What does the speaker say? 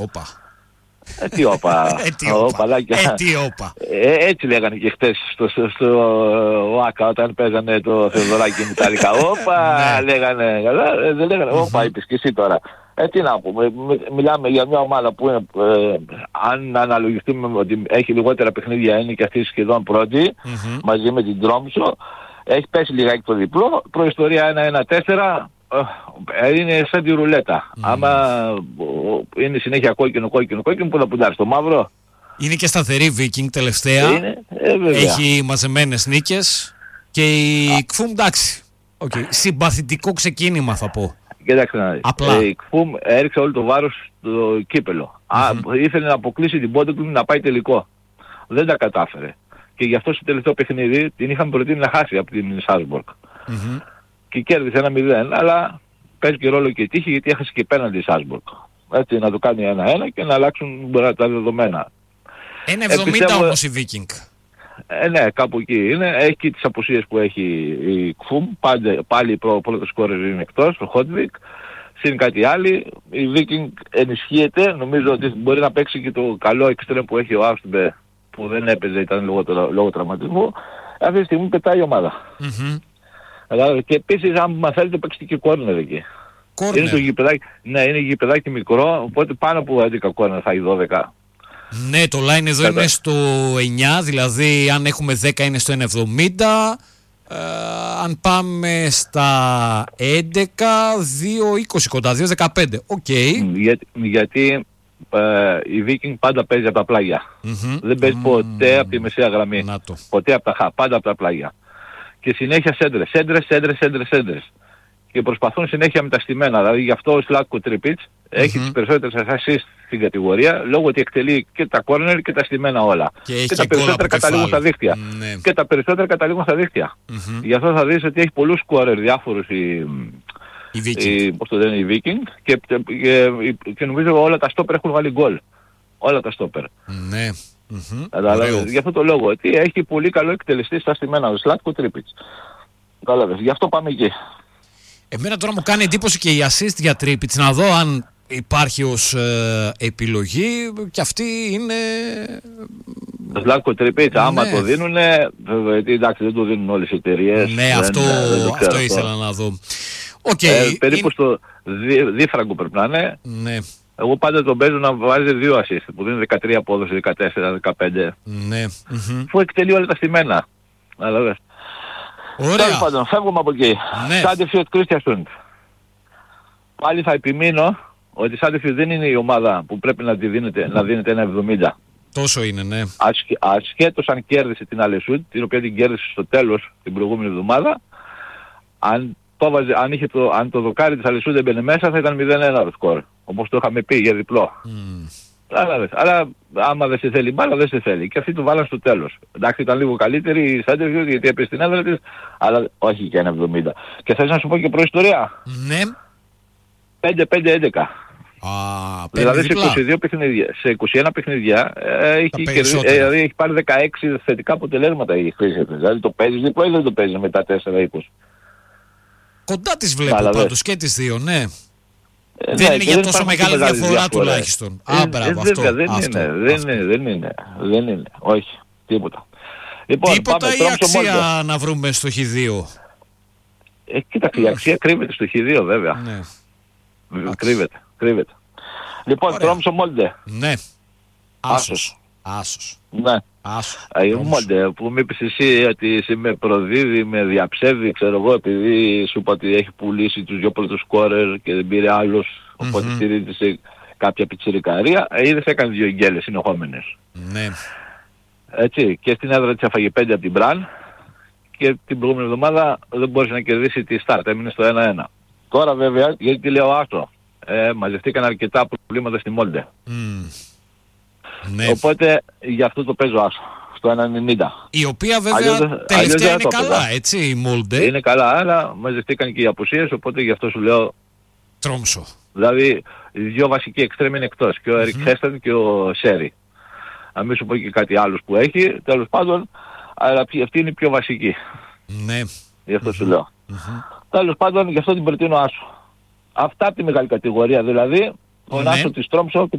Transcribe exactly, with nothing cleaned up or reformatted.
Όπα. Ε, τι όπα. Ε, τι όπα. Ε, τι όπα. Ε, έτσι λέγανε και χτες στο, στο, στο ΟΑΚΑ όταν παίζανε το Θεοδωράκι με τα Ιταλικά. Όπα λέγανε. Ε, δεν λέγανε όπα είπες και εσύ τώρα. Ε, τι να πούμε, μιλάμε για μια ομάδα που είναι, ε, αν αναλογιστούμε ότι έχει λιγότερα παιχνίδια, είναι και αυτή σχεδόν πρώτη, mm-hmm. μαζί με την Τρόμσο. Έχει πέσει λιγάκι το διπλό, προϊστορία ένα ένα τέσσερα, ε, είναι σαν τη ρουλέτα. Mm. Άμα ε, είναι συνέχεια κόκκινο, κόκκινο, κόκκινο, που θα πουντάρει το μαύρο. Είναι και σταθερή Viking τελευταία, είναι, ε, έχει μαζεμένες νίκες και η Κφούμ, εντάξει, okay. συμπαθητικό ξεκίνημα θα πω. Κοίταξε να δεις. Ε, η Κφούμ έριξε όλο το βάρος στο κύπελο. Mm-hmm. Α, ήθελε να αποκλείσει την Πόντεκλουμ να πάει τελικό. Δεν τα κατάφερε. Και γι' αυτό στο τελευταίο παιχνίδι την είχαμε προτείνει να χάσει από την Σάλσμπουργκ. Mm-hmm. Και κέρδισε ένα μηδέν, αλλά παίζει και ρόλο και τύχη γιατί έχασε και πέναντι η Σάλσμπουργκ. Έτσι να το κάνει ένα ένα και να αλλάξουν τα δεδομένα. ένα εβδομήντα πιστεύω... όμως η Viking. Ε, ναι, κάπου εκεί είναι. Έχει και τις απουσίες που έχει η Κφούμ. Πάλι, πάλι ο πρώτος σκόρερ είναι εκτός, ο Χότβικ. Συν κάτι άλλη, η Viking ενισχύεται. Νομίζω ότι μπορεί να παίξει και το καλό εξτρέμ που έχει ο Άουστμπε, που δεν έπαιζε, ήταν λόγω, λόγω τραυματισμού. Αυτή τη στιγμή πετάει η ομάδα. Mm-hmm. Δηλαδή, και επίσης, αν μας θέλετε, παίξτε και κόρνερ εκεί. Corner. Είναι το γηπεδάκι, ναι, είναι γηπεδάκι μικρό, οπότε πάνω από έντεκα κόρνερ θα έχει δώδεκα. Ναι, το line εδώ Κατά. είναι στο εννιά, δηλαδή αν έχουμε δέκα είναι στο ένα εβδομήντα. Ε, αν πάμε στα έντεκα, δύο είκοσι κοντά, δύο δεκαπέντε. Οκ. Okay. Για, γιατί ε, η Viking πάντα παίζει από τα πλάγια. Mm-hmm. Δεν παίζει mm-hmm. ποτέ από τη μεσαία γραμμή. Ποτέ από τα χα, πάντα από τα πλάγια. Και συνέχεια σέντρες, σέντρες, σέντρες, σέντρες, σέντρες. Και προσπαθούν συνέχεια με τα στημένα. Δηλαδή γι' αυτό ο Σλάτκο Τριπίτς mm-hmm. έχει τις περισσότερες assist στην κατηγορία, λόγω ότι εκτελεί και τα corner και τα στημένα όλα. Και, και τα περισσότερα καταλήγουν στα δίχτυα. Mm-hmm. Και τα περισσότερα καταλήγουν στα δίχτυα. Mm-hmm. Γι' αυτό θα δεις ότι έχει πολλούς scorer διάφορους η, η Viking. Η, πώς το λένε, η Viking και, και, και, και νομίζω όλα τα στόπερ έχουν βάλει γκολ. Όλα τα στόπερ. Ναι. Mm-hmm. Αλλά γι' αυτό το λόγο, ότι έχει πολύ καλό εκτελεστή στα στημένα, ο Σλάτκο Τρίπιτς. Κατάλαβες, γι' αυτό πάμε εκεί. Εμένα τώρα μου κάνει εντύπωση και η assist για Τρίπιτς, να δω αν υπάρχει ως ε, επιλογή, και αυτή είναι... Το Σλάτκο Τρίπιτς, ναι. άμα το δίνουνε, εντάξει δεν το δίνουν όλες οι εταιρείες. Ναι, δεν, αυτό, δεν αυτό, αυτό ήθελα να δω. Okay, ε, περίπου είναι... στο δί, δίφραγκο πρέπει να είναι. Ναι. Εγώ πάντα τον παίζω να βάζει δύο assist, που δίνει δεκατρία απόδοση, δεκατέσσερα, δεκαπέντε. Ναι. Mm-hmm. Που εκτελεί όλα τα στημένα. Αλλά ωραία. Τέλος πάντων, φεύγουμε από εκεί. Ναι. Σάντεφιελντ Κρίστιανσεν. Πάλι θα επιμείνω ότι η Σάντεφιελντ δεν είναι η ομάδα που πρέπει να, τη δίνεται, να δίνεται ένα εβδομήντα. Τόσο είναι, ναι. Ασχε, ασχέτως αν κέρδισε την Αλεσούντ, την οποία την κέρδισε στο τέλος την προηγούμενη εβδομάδα, αν το, βάζε, αν, είχε το, αν το δοκάρι της Αλεσούντ έμπαινε μέσα θα ήταν μηδέν ένα το σκορ. Όπως το είχαμε πει για διπλό. Mm. Αλλά, αλλά άμα δεν σε θέλει μπάλα δεν σε θέλει. Και αυτοί το βάλαν στο τέλος. Εντάξει, ήταν λίγο καλύτερη η Σάντερφιελντ γιατί έπαιζε στην έδρα της, αλλά όχι και ένα εβδομήντα. Και θες να σου πω και προϊστορία. Ναι. πέντε πέντε έντεκα. Α, δηλαδή σε είκοσι δύο παιχνίδια, σε είκοσι ένα παιχνίδια ε, έχει, κερδί, ε, δηλαδή έχει πάρει δεκαέξι θετικά αποτελέσματα η χρήση. Δηλαδή το παίζεις διπλό ή δεν το παίζεις μετά τέσσερα είκοσι. Κοντά τις βλέπω πάντως και τις δύο, ναι. Ε, δεν ναι, είναι για τόσο μεγάλη διαφορά, διαφορά τουλάχιστον. Ε, Α, μπράβο, ε, αυτό, δεν, αυτό, είναι, αυτό. δεν είναι, δεν είναι, δεν είναι, όχι, τίποτα. Λοιπόν, τίποτα πάμε, ή αξία μόλτε. Να βρούμε στο χ δύο. Ε, κοίταξε, η αξία κρύβεται στο χ δύο βέβαια. Ναι. Κρύβεται, κρύβεται. Λοιπόν, Τρόμσο Μόλντε. Ναι. Άσος. Άσος. Ναι. Άσος. Η Μόλντε που μου είπες εσύ ότι εσύ με προδίδει, με διαψεύδει, ξέρω εγώ, επειδή σου είπα ότι έχει πουλήσει τους δυο πρώτους σκόρερ και δεν πήρε άλλος, mm-hmm. οπότε στηρίζεται σε κάποια πιτσιρικαρία, ε, είδες έκανε δύο γκέλες συνεχόμενες. Ναι. Έτσι, και στην έδρα της έφαγε πέντε από την Μπραν και την προηγούμενη εβδομάδα δεν μπόρεσε να κερδίσει τη Στάρτ, έμεινε στο ένα ένα. Τώρα βέβαια, γιατί τι λέω άστο, ε, μαζευτήκαν αρκετά προβλήματα στη Μόλντε. Mm. Ναι. Οπότε γι' αυτό το παίζω άσο, στο ένα ενενήντα. Η οποία βέβαια αλλιώς, τελευταία αλλιώς είναι καλά, παίζω. Έτσι, η Μόλντε. Είναι καλά, αλλά μαζευτήκαν και οι απουσίες, οπότε γι' αυτό σου λέω... Τρόμσο. Δηλαδή, οι δύο βασικοί εξτρέμοι είναι εκτός, και ο Ερικ mm-hmm. Χέστεν και ο Σέρι. Αν μην σου πω και κάτι άλλο που έχει, τέλος πάντων, αλλά αυτή είναι η πιο βασική. Ναι. Γι' αυτό mm-hmm. σου λέω. Mm-hmm. Τέλος πάντων, γι' αυτό την προτείνω άσο. Αυτά από τη μεγάλη κατηγορία, δηλαδή, τον ναι. άσο της Τρόμσο